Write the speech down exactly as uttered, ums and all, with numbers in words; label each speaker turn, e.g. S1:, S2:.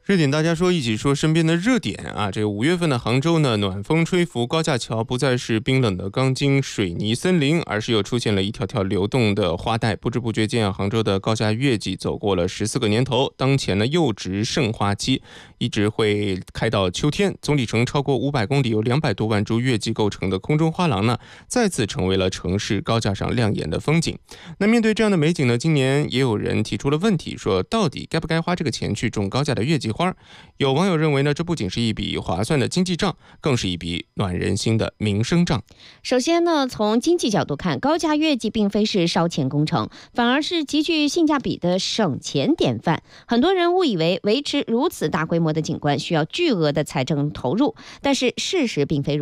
S1: 热点大家说，一起说身边的热点啊！这个五月份的杭州呢，暖风吹拂，高架桥不再是冰冷的钢筋水泥森林，而是又出现了一条条流动的花带。不知不觉间啊，杭州的高架月季走过了十四个年头，当前呢又值盛花期，一直会开到秋天。总里程超过五百公里，有两百多万株月季构成的空中花廊呢，再次成为了城市高架上亮眼的风景。那面对这样的美景呢，今年也有人提出了问题，说到底该不该花这个钱去种高架的月季花？有网友认为呢，这不仅是一笔划算的经济账，更是一笔暖人心的民生账。
S2: 首先呢，从经济角度看，高架月季并非是烧钱工程，反而是极具性价比的省钱典范。很多人误以为维持如此大规模的景观需要巨额的财政投入，但是事实并非如此。